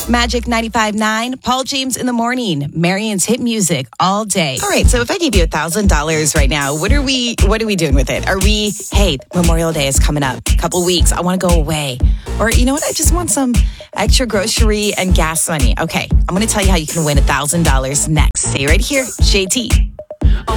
Magic 95.9, Paul James in the morning, Marion's hit music all day. All right, so if I gave you $1,000 right now, what are we doing with it? Hey, Memorial Day is coming up, couple weeks, I want to go away. Or you know what, I just want some extra grocery and gas money. Okay, I'm going to tell you how you can win $1,000 next. Stay right here, JT.